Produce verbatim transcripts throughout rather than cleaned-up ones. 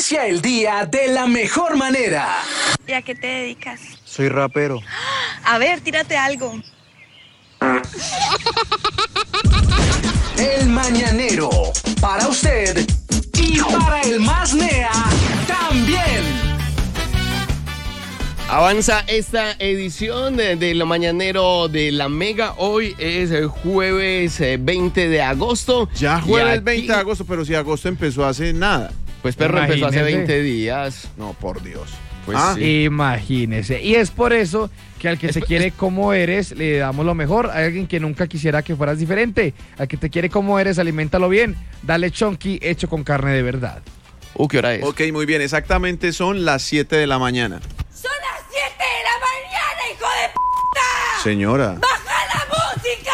Inicia el día de la mejor manera. ¿Y a qué te dedicas? Soy rapero. A ver, tírate algo. El Mañanero, para usted y para el más nea también. Avanza esta edición de, de Lo Mañanero de la Mega. Hoy es el jueves eh, veinte de agosto. Ya jueves aquí, veinte de agosto, pero si agosto empezó hace nada. Pues perro, Imagínese. empezó hace veinte días. No, por Dios. Pues ¿Ah? sí. Imagínese. Y es por eso que al que Es- se quiere como eres, le damos lo mejor. Hay alguien que nunca quisiera que fueras diferente. Al que te quiere como eres, aliméntalo bien. Dale chonky hecho con carne de verdad. Uh, ¿qué hora es? Ok, muy bien. Exactamente son las siete de la mañana. ¡Son las siete de la mañana, hijo de p***! Señora. ¡Baja la música!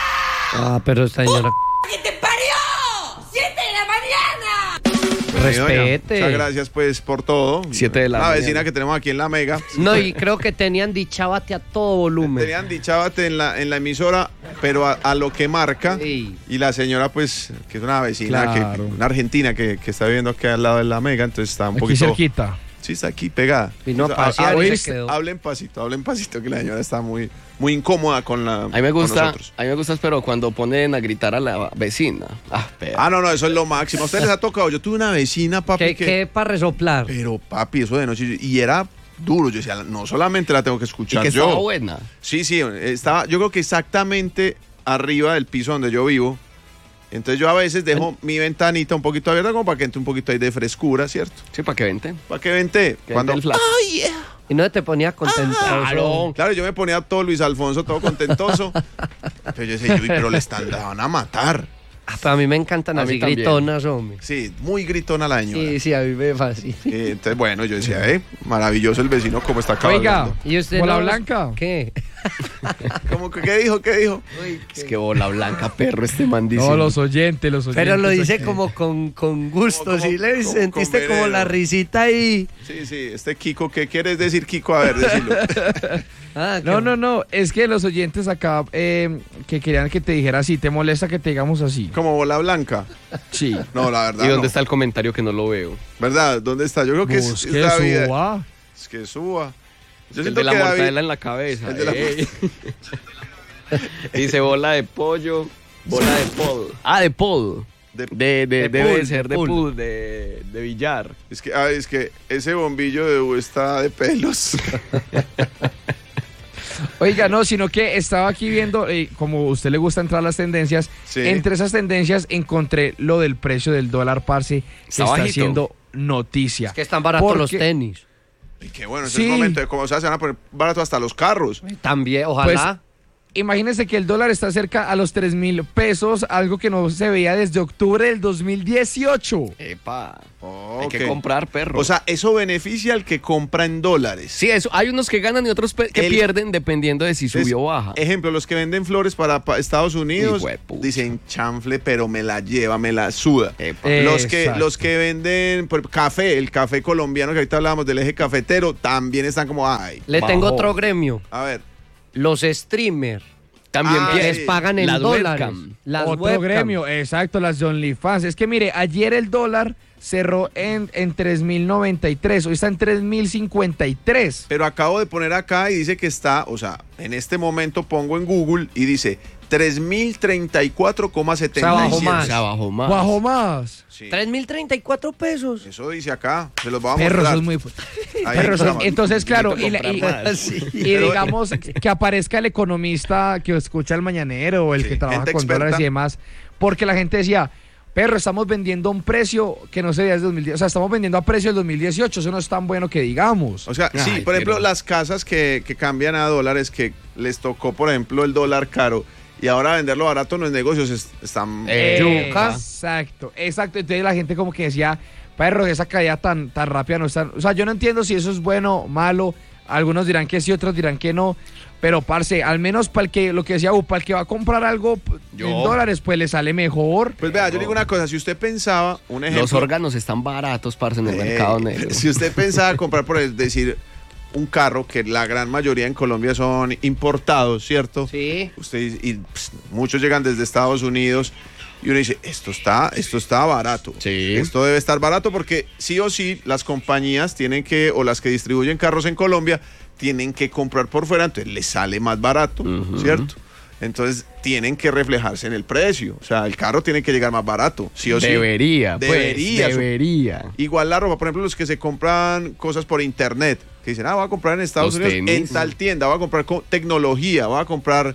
Ah, pero señora, ¡Que te parió! ¡siete de la mañana! respete. Muchas gracias pues por todo. Siete de la La mañana. vecina que tenemos aquí en la Mega. No, y creo que tenían dichábate a todo volumen. Tenían dichábate en la, en la emisora, pero a, a lo que marca. Sí. Y la señora, pues, que es una vecina, Claro. que, una argentina que, que está viviendo aquí al lado de la Mega, entonces está un Aquí poquito. cerquita. Sí, está aquí pegada. Vino a Entonces, pasear y hablen- se quedó. Hablen pasito, hablen pasito, que la señora está muy, muy incómoda con la. A mí me con gusta, nosotros. a mí me gusta, pero cuando ponen a gritar a la vecina. Ah, pero. Ah, no, no, eso es lo máximo. A ustedes les ha tocado. Yo tuve una vecina, papi, ¿Qué, que. qué para resoplar? Pero, papi, eso de noche. Y era duro. Yo decía, no solamente la tengo que y escuchar que yo. estaba buena. Sí, sí, estaba, yo creo que exactamente arriba del piso donde yo vivo. Entonces yo a veces dejo mi ventanita un poquito abierta como para que entre un poquito ahí de frescura, ¿cierto? Sí, para que vente. Para que vente. Que Cuando, vente el flash. Y no te ponía contento. Claro. claro, yo me ponía todo Luis Alfonso, todo contentoso. Pero yo decía, uy, pero le están, la van a matar. Hasta a mí me encantan A mí así también. gritonas, hombre. Sí, muy gritona la señora. Sí, sí, a mí me fascina. Eh, entonces, bueno, yo decía, eh, maravilloso el vecino, cómo está Oiga, cabalgando. ¿Y usted ¿Bola no- blanca? ¿Qué? ¿Cómo que qué dijo? ¿Qué dijo? Es que bola blanca, perro, este man dice. No, los oyentes, los oyentes. Pero lo dice aquí. como con, con gusto, Como- ¿sí le como sentiste con como veneno. la risita ahí? Sí, sí, este Kiko, ¿qué quieres decir, Kiko? A ver, decilo. Ah, No, qué- no, no, es que los oyentes acá eh, que querían que te dijera así, ¿te molesta que te digamos así? Como bola blanca. Sí. No, la verdad. ¿Y dónde no. está el comentario que no lo veo? ¿Verdad? ¿Dónde está? Yo creo que es, es Busque David. suba. Es que suba. Yo El siento de la que David- mortadela en la cabeza. El de la ey. Dice bola de pollo, bola de pod. Ah, de pod. de- De, de, De debe pool, ser de de pool. pool, de, de billar. es que, ah, es que ese bombillo de U está de pelos. Oiga, no, sino que estaba aquí viendo, eh, como a usted le gusta entrar a las tendencias, Sí. entre esas tendencias encontré lo del precio del dólar, parce, que Está está bajito. haciendo noticia. Es que están baratos los Porque- tenis. Y qué bueno, ese Sí. es el momento de cómo se van a poner barato hasta los carros. También, ojalá. Imagínense que el dólar está cerca a los tres mil pesos, algo que no se veía desde octubre del dos mil dieciocho. Epa. Oh, Hay ok. que comprar, perro. O sea, eso beneficia al que compra en dólares. sí, eso. Hay unos que ganan y otros pe- que El- pierden dependiendo de si subió o baja. Ejemplo, los que venden flores para pa- Estados Unidos Hijo de puta. dicen chanfle, pero me la lleva, me la suda. Epa. Los que, Exacto. los que venden por ejemplo, café, el café colombiano que ahorita hablábamos del eje cafetero, también están como, ay, Le Bajó. tengo otro gremio. a ver, Los streamers. También Ah, Que pierden. les pagan en Las dólares. webcam. Las Otro webcam. gremio, exacto, las de OnlyFans. Es que mire, ayer el dólar cerró en, en tres mil noventa y tres, hoy está en tres mil cincuenta y tres. pero acabo de poner acá y dice que está, o sea, en este momento pongo en Google y dice tres mil treinta y cuatro coma setenta y siete. O sea, bajó más. Se bajó más. Bajo más. Sí. tres mil treinta y cuatro pesos. Eso dice acá, se los vamos a Perros, mostrar. eso es muy fu- Ahí Perros, está. entonces, claro, y, Necesito la- y- comprar más. Sí. y digamos que aparezca el economista que escucha el mañanero o el Sí, que trabaja gente con experta. dólares y demás, porque la gente decía, perro, estamos vendiendo a un precio que no se veía desde dos mil diez, o sea, estamos vendiendo a precio del dos mil dieciocho, eso no es tan bueno que digamos. O sea, sí, Ay, por ejemplo, pero- las casas que, que cambian a dólares, que les tocó, por ejemplo, el dólar caro y ahora venderlo barato en los negocios es- están... Eh, Yuca. Exacto, exacto. Entonces la gente como que decía, perro, esa caída tan, tan rápida no está. O sea, yo no entiendo si eso es bueno o malo. Algunos dirán que sí, otros dirán que no. Pero, parce, al menos para el que, lo que decía, uh, para el que va a comprar algo p- Yo. en dólares, pues le sale mejor. Pues vea, yo digo una cosa, si usted pensaba, un ejemplo... Los órganos están baratos, parce, en el Eh, mercado negro. Si usted pensaba comprar, por decir, un carro, que la gran mayoría en Colombia son importados, ¿cierto? Sí. Usted, y pss, muchos llegan desde Estados Unidos. y uno dice, esto está, esto está barato. Sí. Esto debe estar barato porque sí o sí las compañías tienen que, o las que distribuyen carros en Colombia, tienen que comprar por fuera, entonces les sale más barato, Ujú. ¿cierto? Entonces tienen que reflejarse en el precio. O sea, el carro tiene que llegar más barato, sí o sí. Debería, pues, Debería. debería. Igual la ropa, por ejemplo, los que se compran cosas por internet, que dicen, ah, voy a comprar en Estados Los Unidos, tenis. en tal tienda, voy a comprar co- tecnología, voy a comprar,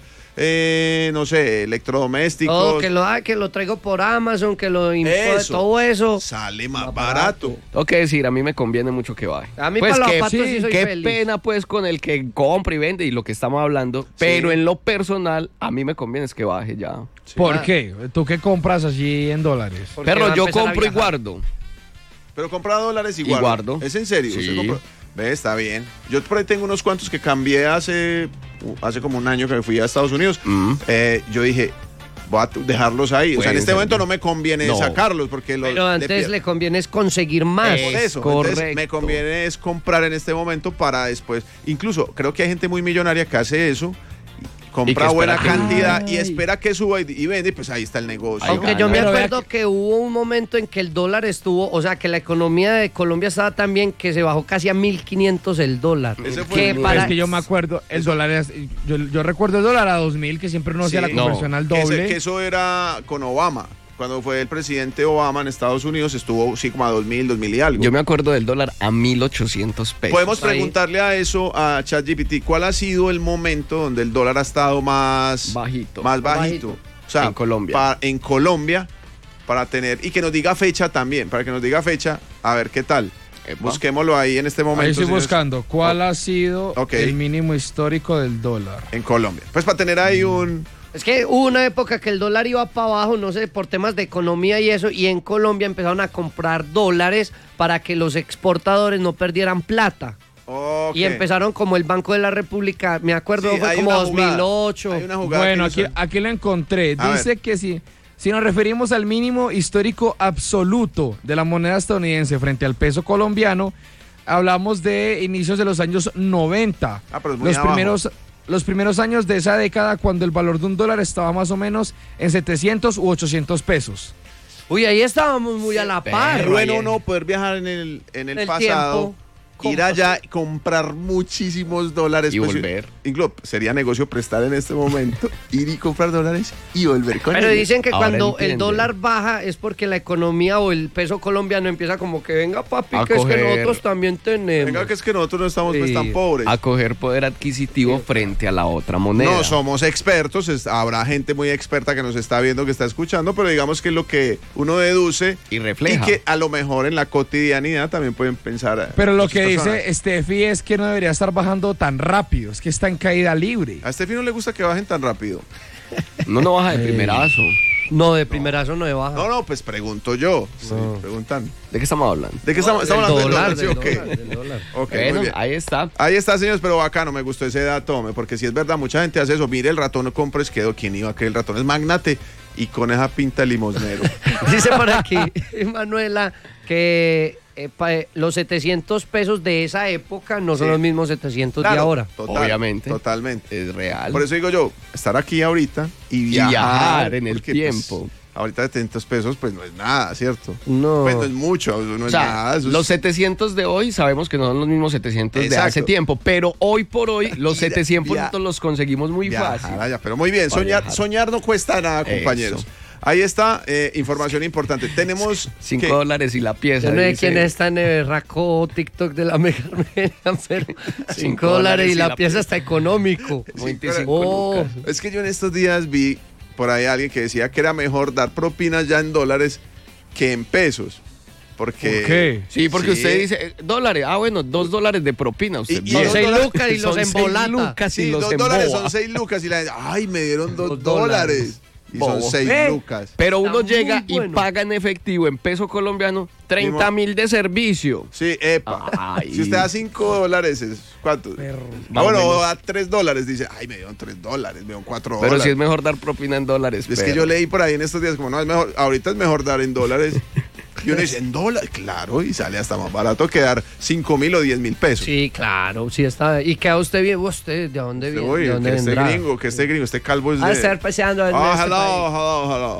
eh, no sé, electrodomésticos. Todo que lo, ah, que lo traigo por Amazon, que lo impo- Eso. todo eso. Sale más, Más barato. barato. Tengo que decir, a mí me conviene mucho que baje. A mí pues para los qué, zapatos sí soy qué feliz. pena pues con el que compra y vende y lo que estamos hablando, pero en lo personal a mí me conviene es que baje ya. ¿Por Ah. qué? ¿Tú qué compras así en dólares? Porque va Pero a yo empezar a compro y viajar. guardo. Pero compra dólares y Y guarda. guardo. ¿Es en serio? Sí. ¿Usted compra? Ve, está bien. Yo por ahí tengo unos cuantos que cambié hace, hace como un año que fui a Estados Unidos. Mm. Eh, yo dije, voy a t- dejarlos ahí. o sea, en Puede este ser. momento no me conviene No. sacarlos porque los Pero de antes pie- le conviene es conseguir más. Por Es eso, entonces correcto. me conviene es comprar en este momento para después. Incluso creo que hay gente muy millonaria que hace eso, compra espera buena que- cantidad y Ay. espera que suba y, y vende, y pues ahí está el negocio. Ahí Aunque gana. yo me Pero vea acuerdo que... hubo un momento en que el dólar estuvo, o sea, que la economía de Colombia estaba tan bien que se bajó casi a mil quinientos el dólar. Ese fue que el- para Es que yo me acuerdo, el dólar es- yo, yo recuerdo el dólar a dos mil, que siempre uno hacía Sí, la no. conversión al Que ese- doble. que eso era con Obama. Cuando fue el presidente Obama en Estados Unidos estuvo sí como a dos mil, dos mil y algo. Yo me acuerdo del dólar a mil ochocientos pesos. Podemos ahí. preguntarle a eso a ChatGPT, ¿cuál ha sido el momento donde el dólar ha estado más Bajito. Más bajito. Bajito. O sea, En Colombia. pa- en Colombia para tener y que nos diga fecha también, para que nos diga fecha, a ver qué tal. Epa. Busquémoslo ahí en este momento. Ahí estoy señores, buscando cuál ha sido Ok. el mínimo histórico del dólar. en Colombia. Pues para tener ahí un Es que hubo una época que el dólar iba para abajo, no sé, por temas de economía y eso, y en Colombia empezaron a comprar dólares para que los exportadores no perdieran plata. Ok. Y empezaron como el Banco de la República, me acuerdo, Sí, fue hay como una dos mil jugada, ocho. hay una jugada Bueno, que aquí, no sé. aquí lo encontré. A Dice ver. que si, si nos referimos al mínimo histórico absoluto de la moneda estadounidense frente al peso colombiano, hablamos de inicios de los años noventa. Ah, pero es muy los abajo. primeros Los primeros años de esa década, cuando el valor de un dólar estaba más o menos en setecientos u ochocientos pesos. Uy, ahí estábamos muy a la par. Es Pero bueno ahí- no poder viajar en el, en el, El pasado, tiempo. ir allá y comprar muchísimos dólares. Y pues, volver. Incluso sería negocio prestar en este momento, ir y comprar dólares y volver con Pero ellos. dicen que Ahora cuando el entiende. dólar baja es porque la economía o el peso colombiano empieza como que venga papi, A que es que coger- nosotros también tenemos. Venga, que es que nosotros no estamos pues, Sí. tan pobres. A coger poder adquisitivo frente a la otra moneda. No somos expertos, es- habrá gente muy experta que nos está viendo, que está escuchando, pero digamos que es lo que uno deduce Y refleja. y que a lo mejor en la cotidianidad también pueden pensar. eh, Pero lo muchas que personas. dice Steffi es que no debería estar bajando tan rápido, es que está en caída libre. A Steffi no le gusta que bajen tan rápido. No, no baja de primerazo. No, de primerazo no de baja. No, no, pues pregunto yo. Sí, No. preguntan. ¿De qué estamos hablando? ¿De qué estamos, Del estamos hablando? dólar, ¿Del del dólar? Sí, dólar, ok. del dólar. Ok, muy Bueno, bien. ahí está. Ahí está, señores, pero bacano, me gustó ese dato, hombre, porque si es verdad, mucha gente hace eso. Mire, el ratón no compres, quedó. ¿Quién iba a creer? El ratón es magnate y con esa pinta limosnero. Dice por aquí, Manuela, que eh, pa- eh, los setecientos pesos de esa época no son Sí. los mismos setecientos de Claro, ahora. total, Obviamente. Totalmente. Es real. Por eso digo yo, estar aquí ahorita y viajar, viajar en el porque, pues, tiempo. ahorita setecientos pesos, pues no es nada, ¿cierto? No. Pues no es mucho, no O es sea, nada. eso es- los setecientos de hoy sabemos que no son los mismos setecientos de Exacto. hace tiempo, pero hoy por hoy los Via- setecientos via- nosotros los conseguimos muy viajar fácil. allá, pero muy bien, Para soñar, viajar. soñar no cuesta nada, compañeros. Eso. Ahí está, eh, información importante. Tenemos Cinco ¿qué? dólares y la pieza. Yo no sé dice. quién está en el raco TikTok de la Mega Armenia, pero cinco Cinco dólares y dólares la pieza está económico. veinticinco Oh. lucas. Es que yo en estos días vi por ahí a alguien que decía que era mejor dar propinas ya en dólares que en pesos. Porque, ¿Por qué? Sí, porque Sí. usted dice, eh, dólares, ah bueno, dos dólares de propina. Usted Y- y ve. dos seis dólares- lucas y los Son seis embolata. lucas y Sí, los dos dólares emboba. son seis lucas y la gente, ay, me dieron dos, Dos dólares. dólares. Y son Bobo. seis ¿Eh? lucas. Pero uno Está llega muy bueno. y paga en efectivo, en peso colombiano, treinta mil de servicio. Sí, epa. Ay. Si usted da cinco dólares, es ¿cuánto? Perro. Ah, Más o bueno, menos. o da tres dólares, dice, ay, me dieron tres dólares, me dieron cuatro Pero dólares. si es mejor dar propina en dólares. Es que pero- yo leí por ahí en estos días como, no, es mejor, ahorita es mejor dar en dólares. Y uno dice, ¿en dólares? Claro, y sale hasta más barato que dar cinco mil o diez mil pesos. Sí, claro, sí está. ¿Y queda usted bien? ¿Usted de dónde Este, viene? uy, ¿De dónde que este vendrá? gringo, que este gringo, este calvo es de... A estar paseando en Ah, este hello, país. hello, hello, hello.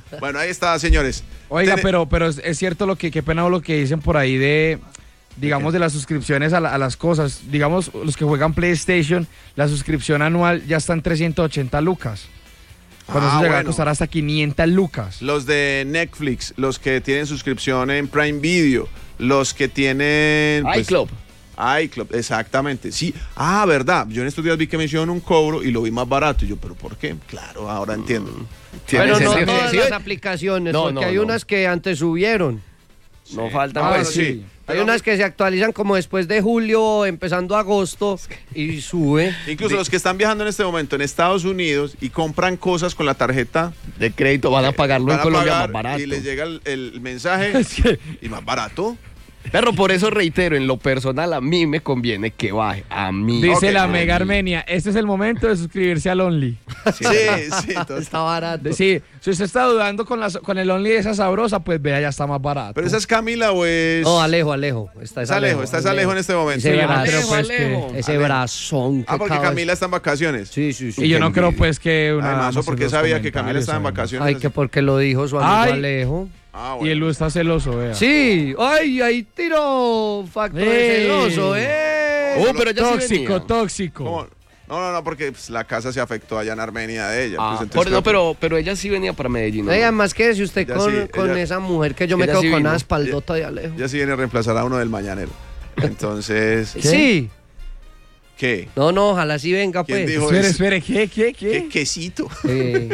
Bueno, ahí está, señores. Oiga, Ten- pero, pero es, es cierto lo que, qué pena lo que dicen por ahí de, digamos, de las suscripciones a, la- a las cosas. Digamos, los que juegan PlayStation, la suscripción anual ya está en trescientas ochenta lucas. Cuando Ah, eso llega a bueno. costar hasta quinientas lucas. Los de Netflix, los que tienen suscripción en Prime Video, los que tienen... pues, iClub. iClub, exactamente. Sí. Ah, verdad. Yo en estos días vi que me hicieron un cobro y lo vi más barato. Y yo, ¿pero por qué? Claro, ahora entiendo. Tiene Pero no sentido. todas Sí, las aplicaciones, No, porque no, hay no. unas que antes subieron. No faltan, Ah, pues. bueno, sí. Hay Pero- unas que se actualizan como después de julio, empezando agosto, y sube. Incluso los que están viajando en este momento en Estados Unidos y compran cosas con la tarjeta, De crédito van a pagarlo van en a Colombia pagar más barato. y les llega el, el mensaje Es que- y más barato. Perro, por eso reitero, en lo personal a mí me conviene que baje. A mí. Dice Ok, la ok. Mega Armenia, este es el momento de suscribirse al Only. Sí, sí. total. Está barato. Sí, si usted está dudando con, la, con el Only de esa sabrosa, pues vea, ya está más barato. Pero esa es Camila o es... No, Alejo, Alejo. Está Es Alejo, está es Alejo en este momento. Ese, Sí, brazo, pero pues que- Alejo. ese Alejo. brazón. Ah, que porque acaba- Camila está en vacaciones. Sí, sí, sí. Y yo no Qué creo envidia. pues que una... Ay, Mazo, no sé, porque los sabía que Camila comentarios, estaba en ay, vacaciones. Ay, que porque lo dijo su amigo Ay. Alejo. Ah, Y bueno. el Lu está celoso, vea. Sí, ay, ahí tiró factor Ey. celoso, eh. Oh, pero ella sí Tóxico, venía. tóxico. ¿Cómo? No, no, no, porque pues, la casa se afectó allá en Armenia de ella. Ah, pues, entonces por- creo no, que- pero, pero ella sí venía para Medellín. ¿no? Oiga, más que si usted Ella con, sí, con ella- esa mujer que yo me ella quedo sí con vino. la espaldota de Alejo. Ella sí viene a reemplazar a uno del mañanero. Entonces, Sí. ¿qué? No, no, ojalá sí venga, ¿Quién pues. dijo Espere, eso? espere, ¿qué, qué, qué? ¿Qué quesito? Eh,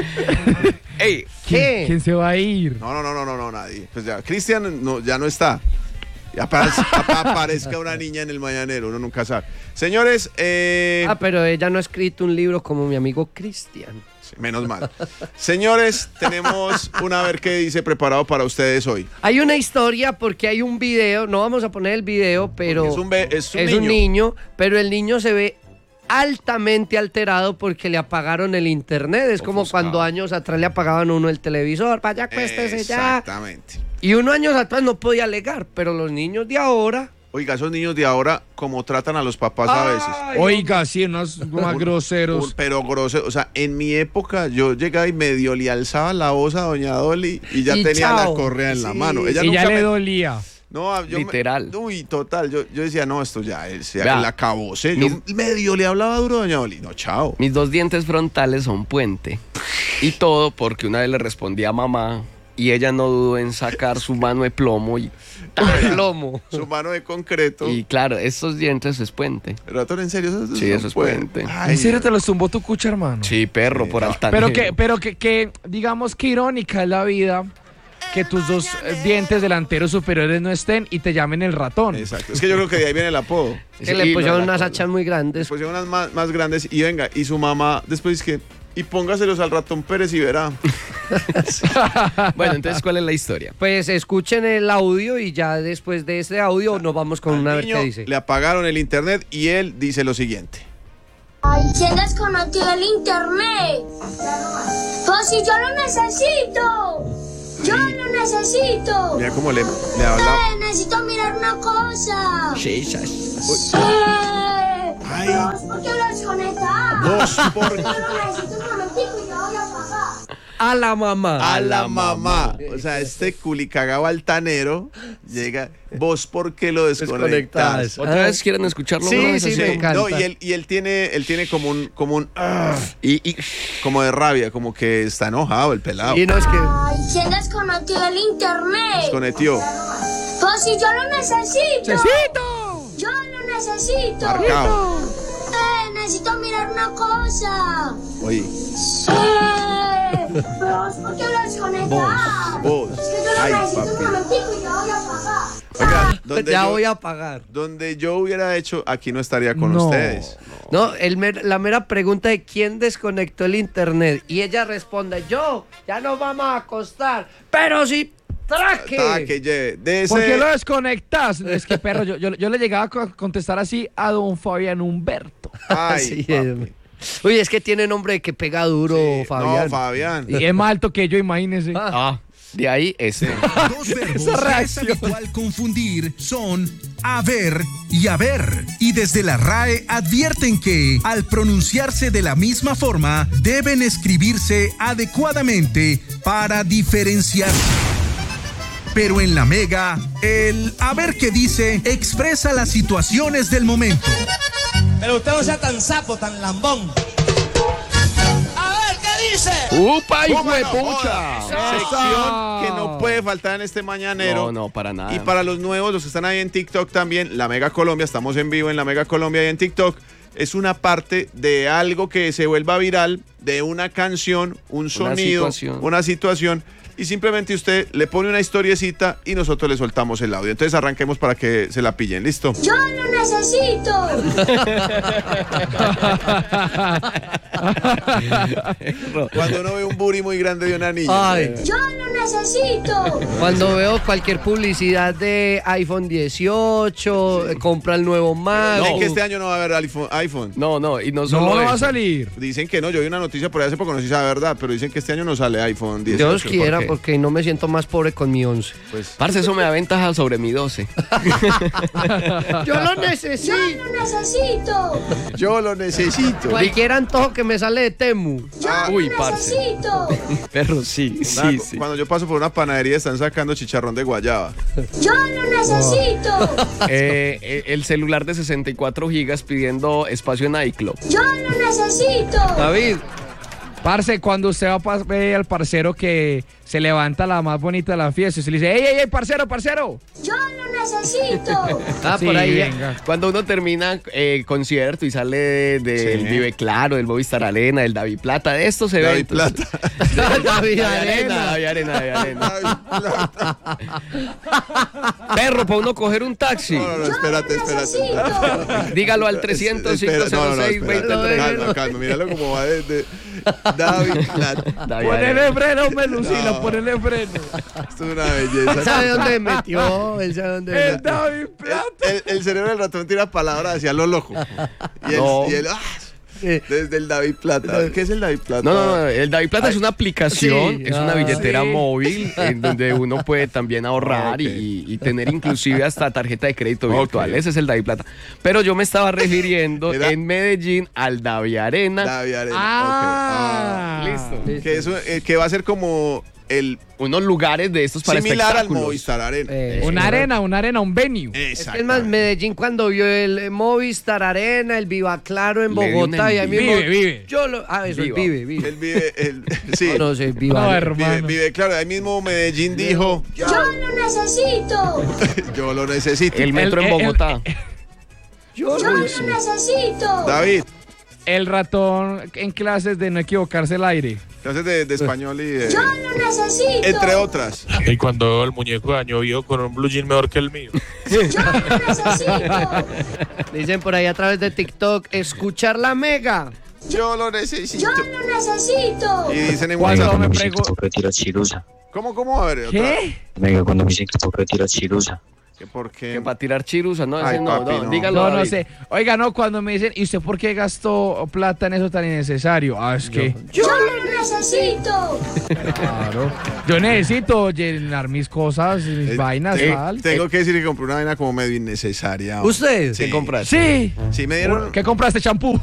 Ey, ¿Qué? ¿Quién se va a ir? No, no, no, no, no, no, nadie. Pues ya, Cristian no, ya no está. Y aparece- apa- aparezca una niña en el mañanero, uno nunca sabe. Señores, eh, Ah, pero ella no ha escrito un libro como mi amigo Cristian. sí, menos mal. Señores, tenemos una a ver qué dice preparado para ustedes hoy. Hay una historia porque hay un video, no vamos a poner el video, pero Porque es un be- es un es un niño. niño, pero el niño se ve altamente alterado porque le apagaron el internet. Es como Ofuscado. cuando años atrás le apagaban a uno el televisor, vaya, acuéstese ya. Exactamente. Y uno años atrás no podía alegar, pero los niños de ahora... Oiga, esos niños de ahora, como tratan a los papás a veces. Ay, Oiga, sí, unos más Un- groseros. un- pero grosero. O sea, en mi época yo llegaba y medio le alzaba la voz a doña Dolly y ya Y tenía chao. la correa en la Sí. mano. Ella Y ya nunca le me- dolía. No, yo me- Literal. uy, total. Yo, yo decía, no, esto ya es, ya Vea, la acabó. ¿sí? Yo mis- medio le hablaba duro a doña Dolly. No, chao. mis dos dientes frontales son puente. Y todo porque una vez le respondí a mamá y ella no dudó en sacar su mano de plomo y, plomo. Su mano de concreto. y claro, estos dientes es puente. Ratón, ¿en serio? Eso, Sí, son eso es pueden- puente. Ay, ¿En serio te los tumbó tu cucha, hermano? Sí, perro, por altanero. Pero que, pero que, que, digamos que irónica es la vida que tus dos eh, dientes delanteros superiores no estén y te llamen el ratón. Exacto. Es que yo creo que de ahí viene el apodo. Que Sí, le lo pusieron de la unas cola. hachas muy grandes. Después de unas más, más grandes y venga, y su mamá después dice que, y póngaselos al ratón Pérez y verá. Bueno, entonces, ¿cuál es la historia? Pues escuchen el audio y ya después de ese audio nos vamos con Al una a ver niño qué dice. le apagaron el internet y él dice lo siguiente. Ay, se desconectó el internet. Pues si yo lo necesito. Yo lo necesito. Mira cómo le, le habla. Eh, necesito mirar una cosa. Sí, sí. Eh, Ay. Dios, ¿por qué lo desconectas? Vos por Yo lo necesito un momentico y yo voy a pagar. A la mamá. a la mamá. O sea, este culicagao altanero llega. Vos, ¿por qué lo desconectas? Desconectas. ¿Otra Ah. vez quieren escucharlo? Sí, una vez sí, así? me encanta. No, y él, y él tiene, él tiene como un, como un, ah, Y, y como de rabia, como que está enojado el pelado. Y no es que... Ay, se desconectó el internet. Desconectió. Pues si yo lo necesito. ¡Necesito! Yo lo necesito. Marcado. Eh, necesito mirar una cosa. Oye, Eh, Dios, ¿por qué lo desconectas? vos. Es que yo lo Ay, necesito papi. un momentico y yo voy a pagar. Oiga, donde ya yo, voy a pagar. donde yo hubiera hecho, aquí no estaría con No, ustedes. No, el mer- la mera pregunta de quién desconectó el internet. Y ella responde, yo, ya nos vamos a acostar. Pero si traque. Ah, que lleve. De ese, ¿Por qué lo desconectas? Es que, perro, yo, yo, yo le llegaba a co- contestar así a don Fabián Humberto. Ay, Así papi. es. Uy, es que tiene nombre de que pega duro, Sí, Fabián. No, Fabián. Y es más alto que yo, imagínese. Ah. ah, de ahí este. Dos verbos Esa que es reacción. habitual confundir son haber y haber. Y desde la R A E advierten que, al pronunciarse de la misma forma, deben escribirse adecuadamente para diferenciar. Pero en la Mega, el haber que dice expresa las situaciones del momento. Pero usted no sea tan sapo, tan lambón. A ver, ¿qué dice? ¡Upa, hijo ¿Cómo de no? pucha! Sección que no puede faltar en este mañanero. No, no, para nada. Y para los nuevos, los que están ahí en TikTok también, La Mega Colombia, estamos en vivo en La Mega Colombia y en TikTok. Es una parte de algo que se vuelva viral, de una canción, un sonido, situación. una situación. Y simplemente usted le pone una historiecita y nosotros le soltamos el audio. Entonces arranquemos para que se la pillen. ¿Listo? Yo lo necesito. Cuando uno ve un booty muy grande de una niña. Ay. Yo lo necesito. Cuando veo cualquier publicidad de iPhone dieciocho, eh, compra el nuevo Mac. Dicen que este año no va a haber iPhone. iPhone. No, no, y no No, solo no va a eso. salir. Dicen que no, yo vi una noticia por ahí hace poco, no sé si es la verdad, pero dicen que este año no sale iPhone dieciocho. Dios quiera, qué? porque no me siento más pobre con mi once. Pues, Parce, eso me da ventaja sobre mi doce. Yo lo Yo necesito. lo necesito. yo lo necesito. Cualquier antojo que me sale de Temu. Yo Uy, lo parce. necesito. Perro, sí, Nada, sí, cu- sí. Cuando yo paso por una panadería están sacando chicharrón de guayaba. Yo lo necesito. Eh, eh, el celular de sesenta y cuatro gigas pidiendo espacio en iCloud. Yo lo necesito. David, Parce, cuando usted va a pas- ver al parcero que se levanta la más bonita de la fiesta y se le dice, ¡ey, ey, ey, parcero, parcero! Yo lo necesito. ah, Sí, por ahí. venga. Cuando uno termina eh, concierto y sale de- del Sí. Vive Claro, del Movistar Arena, del David Plata, de estos David eventos. Plata. David David Arena. David Arena, David Arena. David Plata. Perro, para uno coger un taxi. No, no, no, espérate, espérate. Necesito. Dígalo al trescientos, Espera, cinco cero seis, no, no, veinte espera. treinta. Calma, calma, míralo como va desde David Plata. David Ponele Arena. freno, Melusina, No. ponele freno. Esto es una Él belleza. sabe dónde me metió. Él sabe dónde me El metió. David Plata. El, el cerebro del ratón tira palabras hacia lo loco. Y él, No. y él, ah, Sí. desde el David Plata. ¿Qué es el David Plata? No, no, no, el David Plata es una aplicación, Sí, es una ah, billetera sí. móvil en donde uno puede también ahorrar y- y, y tener inclusive hasta tarjeta de crédito Ok. virtual. Ese es el David Plata. Pero yo me estaba refiriendo Era- en Medellín al David Arena. David Arena. Ah, ok. Listo. Ah, que, eso, eh, que va a ser como el Unos lugares de estos para similar al espectáculos. Movistar Arena. Eh, una arena, una arena, un venue. Es que es más, Medellín cuando vio el eh, Movistar Arena, el Viva Claro en Le dio Bogotá una y ahí mismo. Vive, vive. Yo lo, ah, eso Viva. es vive, vive. Él vive, el, sí, No, no sé, Viva. No, Arena. hermano. vive, vive, claro, ahí mismo Medellín dijo, Yo lo necesito. yo lo necesito. El metro El- en el- Bogotá. Yo Yo lo lo necesito. David, El ratón en clases de no equivocarse el aire. clases de, de español y de... Yo lo necesito. Entre otras. Y cuando veo el muñeco de Año Viejo con un blue jean mejor que el mío. Yo lo necesito. Dicen por ahí a través de TikTok, escuchar la Mega. Yo lo necesito. Yo lo necesito. Y dicen en Cuando WhatsApp. me prego... ¿Cómo, cómo? A ver, otra. ¿Qué? Venga, cuando me dicen que toca tirar chirusa. ¿Qué ¿Por qué? Que para tirar chirusa, no, Ay, ese no, papi, no, no. dígalo. No, no David. sé. Oiga, no, cuando me dicen, ¿y usted por qué gastó plata en eso tan innecesario? Ah, es que Yo lo necesito. claro. Yo necesito llenar mis cosas, mis Eh, vainas, te- tal. Tengo que decir que compré una vaina como medio innecesaria. ¿Usted? Sí. ¿Qué compraste? Sí. Sí, me dieron... ¿Qué compraste, champú?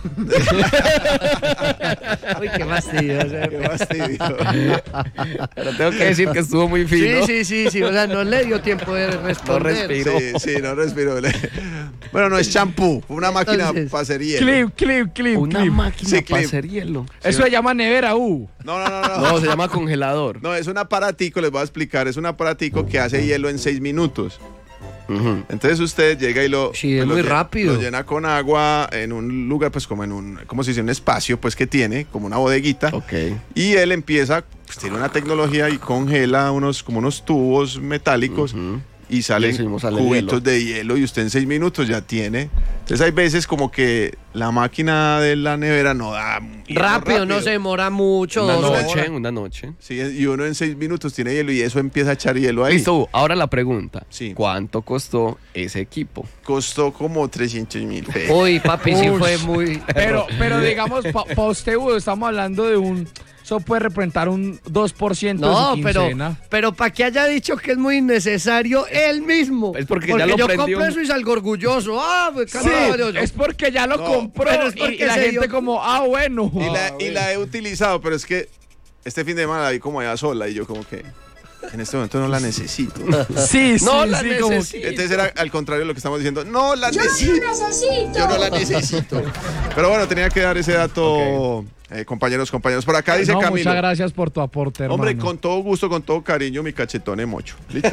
Uy, qué fastidio. Qué fastidio. Pero tengo que decir que estuvo muy fino. Sí, sí, sí, sí. O sea, no le dio tiempo de responder. respiró. Sí, sí, no respiro. Bueno, no es champú, una máquina Entonces, para hacer hielo. Clip, clip, clip, Una clip. máquina Sí, para clip. hacer hielo. Eso se llama nevera, uh. No, no, no, no. No, se llama congelador. No, es un aparatico, les voy a explicar, es un aparatico que hace hielo en seis minutos. Ujú. Entonces usted llega y lo, Sí, es lo muy lle- rápido. lo llena con agua en un lugar, pues como en un, ¿cómo se dice? Un espacio, pues que tiene, como una bodeguita. Ok. Y él empieza, pues tiene una tecnología y congela unos, como unos tubos metálicos. Ujú. Y salen Y así mismo sale el cubitos hielo. de hielo y usted en seis minutos ya tiene. Entonces hay veces como que la máquina de la nevera no da hielo Rápido, no se demora mucho. Una dos noche, horas. una noche. Sí, y uno en seis minutos tiene hielo y eso empieza a echar hielo ahí. Listo, ahora la pregunta. Sí. ¿Cuánto costó ese equipo? Costó como trescientos mil pesos. Uy, papi, sí Uy. fue muy... Pero, pero digamos, para usted, uh, estamos hablando de un eso puede representar un dos por ciento No, de su pero, quincena. pero para que haya dicho que es muy innecesario él mismo. Es porque ya lo yo prendió. compro eso y salgo orgulloso. Ah, pues, Sí, caramba, yo- es porque ya lo No, compró pero es y- porque y la se gente dio- como, ah, bueno. Y la, y la he utilizado, pero es que este fin de semana la vi como allá sola y yo como que en este momento no la necesito. Sí, sí, No la sí, como- necesito. Entonces era al contrario de lo que estamos diciendo. No la Yo necesito. lo necesito. Yo no la necesito. Pero bueno, tenía que dar ese dato, eh, compañeros, compañeros. Por acá dice No, Camilo. muchas gracias por tu aporte, hermano. Hombre, con todo gusto, con todo cariño, mi cachetón emocho. ¿Listo?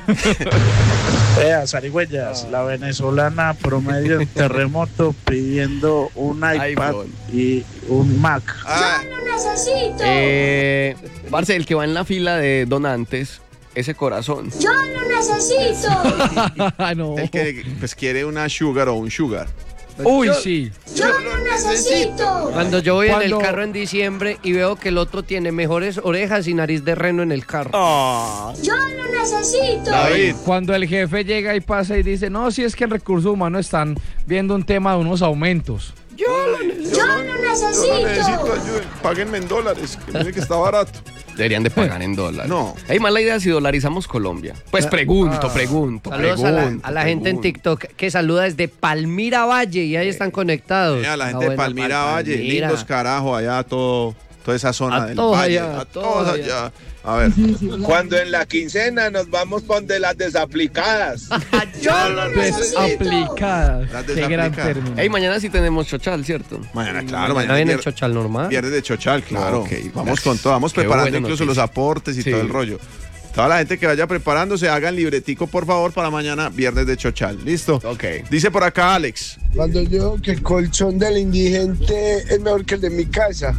Vea, zarigüeyas, la venezolana promedio en terremoto pidiendo un iPad iPhone. y un Mac. Ah, Yo lo necesito. Eh, Parce, el que va en la fila de donantes, ese corazón. Yo lo necesito. Ah, no. el que pues quiere una sugar o un sugar. Uy, Yo- sí. Yo lo necesito. Cuando yo voy en Cuando- el carro en diciembre y veo que el otro tiene mejores orejas y nariz de reno en el carro. Yo lo necesito. David. Cuando el jefe llega y pasa y dice, no, si es que en recursos humanos están viendo un tema de unos aumentos. Yo lo necesito. Yo lo Yo no necesito necesito. ayuda. Páguenme en dólares, que mire que está barato. Deberían de pagar en dólares. No. Hay mala idea si dolarizamos Colombia. Pues pregunto, Ah. pregunto, Saludos a la, pregunto, a la gente en pregunto. TikTok que saluda desde Palmira Valle y ahí están conectados. Mira, la Ah, gente de bueno, Palmira Pal- Valle, Palmira. lindos carajos allá, todo, toda esa zona A del todos valle. allá, a a todos todos allá. A ver. Cuando en la quincena nos vamos con de las desaplicadas. Yo lo necesito. Desaplicadas. Las Qué gran desaplicadas. término. Ey, mañana sí tenemos chochal, ¿cierto? Mañana, claro, Mañana mañana viene el vier- chochal normal. Viernes de Chochal, claro. Ok, Vamos gracias. con todo, vamos Qué preparando buena incluso noticia. los aportes y Sí. todo el rollo. Toda la gente que vaya preparándose, hagan libretico, por favor, para mañana, viernes de Chochal. ¿Listo? Ok. Dice por acá Alex. Cuando yo que el colchón del indigente es mejor que el de mi casa.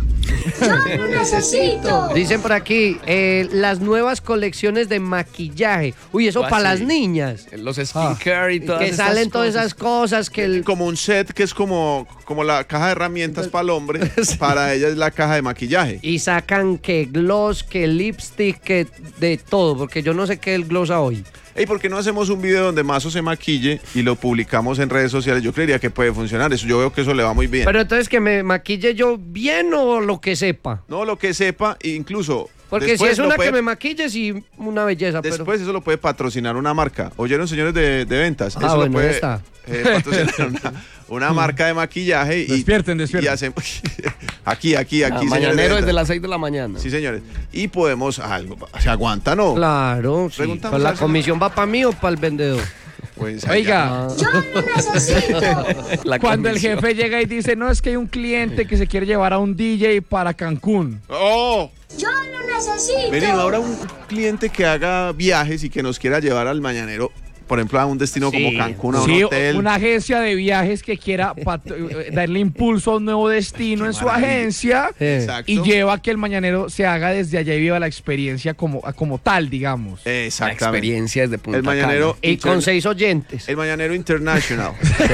Yo lo necesito. Dicen por aquí, eh, las nuevas colecciones de maquillaje. Uy, eso Ah, para sí. las niñas. Los skincare y todas Que esas salen todas cosas. esas cosas que el... Como un set que es como, como la caja de herramientas para el hombre, para ella es la caja de maquillaje. Y sacan que gloss, que lipstick, que de todo, porque yo no sé qué es el gloss a hoy. Ey, ¿por qué no hacemos un video donde Mazo se maquille y lo publicamos en redes sociales? Yo creería que puede funcionar. Eso, yo veo que eso le va muy bien. Pero entonces que me maquille yo bien o lo que sepa. No, lo que sepa, e incluso. Porque si después es lo una puede- que me maquille, sí, una belleza. pero... Después eso lo puede patrocinar una marca. ¿Oyeron, señores de, de ventas? Ah, eso bueno, lo puede ya está. eh, patrocinar una, una marca de maquillaje. Y, Despierten, despierten. Y hacemos aquí, aquí, Ah, aquí. señores mañanero de desde ventas. las seis de la mañana. Sí, señores. Y podemos algo. ¿Se aguanta, no? Claro, sí. Preguntamos ¿Pero la a ver si- comisión va para mí o para el vendedor? Pues, allá. Oiga, Yo lo necesito. La cuando el comisión. jefe llega y dice, no, es que hay un cliente que se quiere llevar a un D J para Cancún. ¡Oh! Yo lo necesito. Vení, ahora un cliente que haga viajes y que nos quiera llevar al mañanero, por ejemplo, a un destino Sí. como Cancún, a un Sí, hotel. una agencia de viajes que quiera pat- eh, darle impulso a un nuevo destino en su maravilla. agencia Exacto. y lleva a que el mañanero se haga desde allá y viva la experiencia como, como tal, digamos. La Exactamente. experiencia es de Punta El mañanero. Y con inter- seis oyentes. El mañanero international.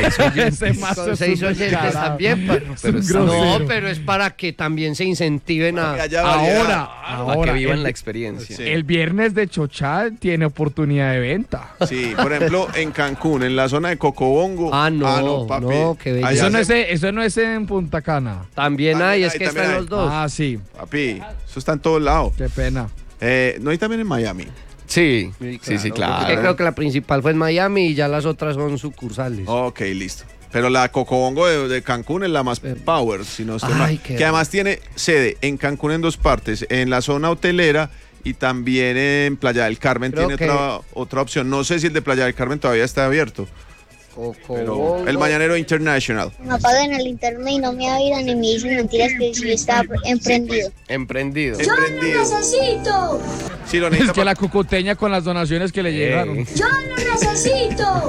Ese mazo Con es seis un oyentes descarado. también. Pero, Es un está- grosero. no, pero es para que también se incentiven a... Que haya variedad. Ahora, Para ahora, que vivan el, la experiencia. Sí. el viernes de Chochal tiene oportunidad de venta. Sí, por ejemplo, en Cancún, en la zona de Cocobongo. Ah, no, papi. no, qué belleza. Allá Eso no, es, se- eso no es en Punta Cana. También También hay, hay, es que también están hay. los dos. Ah, sí, Papi, eso está en todos lados. qué pena. Eh, no hay también en Miami. Sí, sí, sí, Yo claro. creo que la principal fue en Miami y ya las otras son sucursales. Ok, listo. Pero la Cocobongo de, de Cancún es la más power, si no estoy Ay, mal. qué Que además tiene sede en Cancún en dos partes, en la zona hotelera y también en Playa del Carmen Creo tiene que- otra, otra opción. No sé si el de Playa del Carmen todavía está abierto, pero el Mañanero International. Me apagan el internet y no me avisan ni me dicen mentiras que si estaba emprendido. Emprendido. Yo lo Emprendido. necesito. Sí, lo Es necesita que pa- la cucuteña con las donaciones que le llegaron. Yo lo necesito.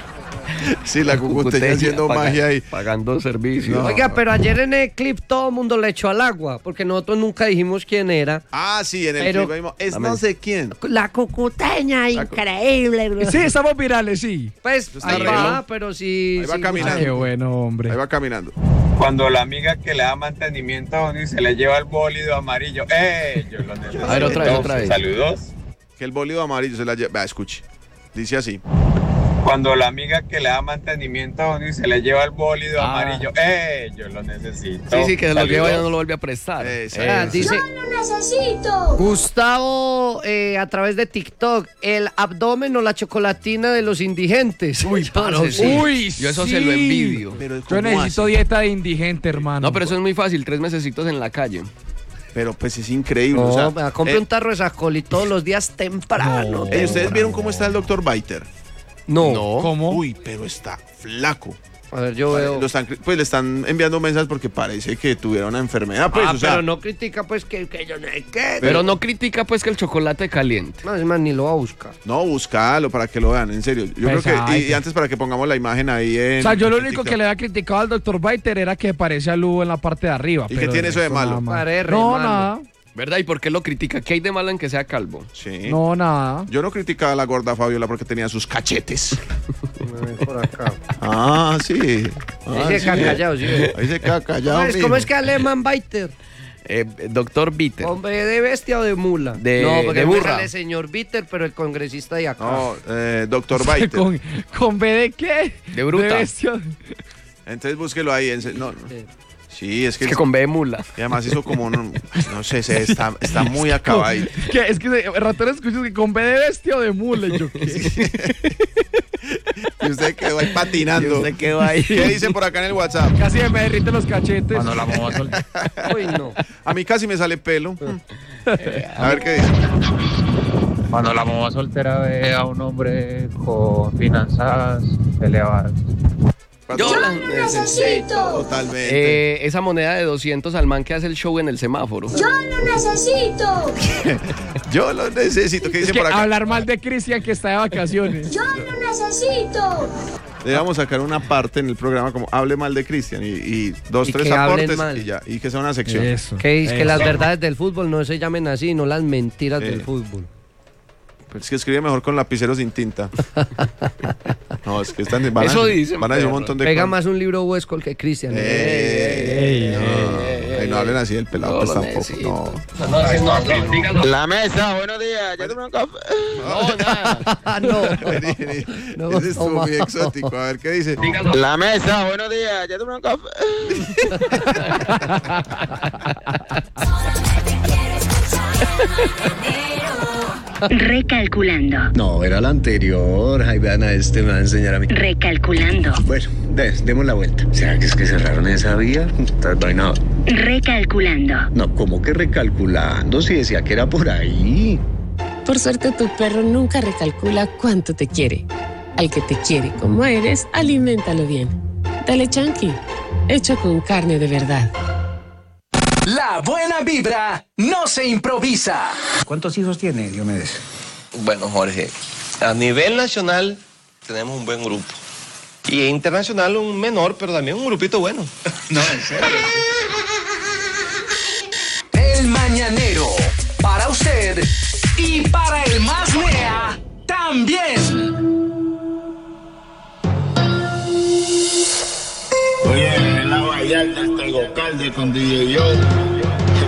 sí, la cucuteña Cucuteña haciendo paga- magia ahí. Pagando servicios. No. Oiga, pero ayer en el clip todo el mundo le echó al agua, porque nosotros nunca dijimos quién era. Ah, sí, en el Pero- clip vimos, es Dame. no sé quién. La cucuteña, increíble. Sí, estamos virales, sí. Pues está ahí arreglo. va, pero sí. Ahí va sí, caminando. Ah, qué bueno, hombre. Ahí va caminando. Cuando la amiga que le da mantenimiento a uno y se le lleva el bólido amarillo. ¡Eh! Yo lo necesito. A ver, otra vez, otra vez. Saludos. Que el bólido amarillo se la lleva. Vea, escuche. Dice así. Cuando la amiga que le da mantenimiento a uno y se le lleva el bólido Ah. amarillo. ¡Eh! Yo lo necesito. Sí, sí, que se lo Saludos. lleva y ya no lo vuelve a prestar. Ah, dice Yo lo necesito. Gustavo eh, a través de TikTok, el abdomen o la chocolatina de los indigentes. Uy, parce, sí. Uy, Yo eso sí. se lo envidio. Yo necesito dieta de indigente, hermano. No, pero eso es muy fácil, tres mesecitos en la calle. Pero pues es increíble. No, o sea, me compré eh, un tarro de Sacoli todos los días temprano. eh, ¿Ustedes vieron cómo está el doctor Biter? No. ¿Cómo? Uy, pero está flaco. A ver, yo veo. Lo están, pues le están enviando mensajes porque parece que tuviera una enfermedad. Pues, ah, o sea, pero no critica pues que, que yo no sé qué. Pero no critica pues que el chocolate caliente. No, es más, ni lo va a buscar. No, buscalo para que lo vean, en serio. Yo Pues, creo que, y, ay, y antes para que pongamos la imagen ahí en. O sea, yo lo en único TikTok. que le había criticado al doctor Biter era que parecía Lugo en la parte de arriba. ¿Y pero qué tiene eso de resto malo? nada más. Pare re No, malo. nada. ¿Verdad? ¿Y por qué lo critica? ¿Qué hay de malo en que sea calvo? Sí. No, nada. Yo no criticaba a la gorda Fabiola porque tenía sus cachetes. Por acá. Ah, sí. Ah, Ahí se sí. queda callado, sí. Ahí se queda callado. ¿Cómo es, mijo. cómo es que Alemán Biter? Eh, doctor Bitter. ¿Hombre de bestia o de mula? De- no, porque de me burra. sale señor Bitter, pero el congresista de acá. No, eh, doctor Biter. ¿Con, ¿Con B de qué? De bruta. De bestia. Entonces búsquelo ahí. En se- no, no. Sí, es que, Es que con B de mula. y además hizo como un, no sé, se está, está muy acabadito. ¿Qué? Es que el ratón escucha que con B de bestia o de mula. Y yo, ¿qué? Y usted quedó ahí patinando. Y usted quedó ahí. ¿Qué dicen por acá en el WhatsApp? Casi me derrite los cachetes. Cuando la mamá soltera. Uy, no. A mí casi me sale pelo. A ver qué dice. Cuando la mamá soltera ve a un hombre con finanzas elevadas. Yo la Necesito. Totalmente. Eh, esa moneda de doscientos al man que hace el show en el semáforo. Yo lo necesito. Yo lo necesito. ¿Qué Es dicen que por acá? hablar mal de Cristian que está de vacaciones. Yo lo necesito. Debemos sacar una parte en el programa como hable mal de Cristian y, y dos, Y tres que hablen aportes mal. y ya. Y que sea una sección. Eso. Que, es que eso. las verdades del fútbol no se llamen así, no las mentiras Eh. del fútbol. Pues es que escribe mejor con lapicero sin tinta. No, es que están van a, Eso dicen, van a decir un perro. montón de Pega cosas. más un libro Huescol que Cristian. Ey, Ey, no, ey, ay, no hablen así del pelado, No, pues lo tampoco. No. La mesa, buenos días. ¿Ya tomé un café? No, nada. no. Vení, vení. No, Ese estuvo toma. muy exótico. A ver qué dice. La mesa, buenos días. ¿Ya tomé un café? Recalculando. No, era la anterior. Ay, vean a este, me va a enseñar a mí. Recalculando. Bueno, de, demos la vuelta. ¿Será que es que cerraron esa vía? Estás vaina. Recalculando. No, ¿cómo que recalculando? Si decía que era por ahí. Por suerte tu perro nunca recalcula cuánto te quiere. Al que te quiere como eres, aliméntalo bien. Dale Chunky, hecho con carne de verdad. La buena vibra no se improvisa. ¿Cuántos hijos tiene, Diomedes? Bueno, Jorge, a nivel nacional tenemos un buen grupo. Y internacional un menor, pero también un grupito bueno. No, en serio. El mañanero, para usted y para el más nea también. Oye, en la Vallarta hasta el Gocalde con D J Joe.